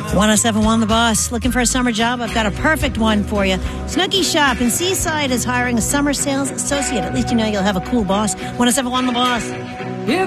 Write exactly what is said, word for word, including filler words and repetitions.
one oh seven one The Boss. Looking for a summer job? I've got a perfect one for you. Snooki Shop in Seaside is hiring a summer sales associate. At least you know you'll have a cool boss. one oh seven one The Boss.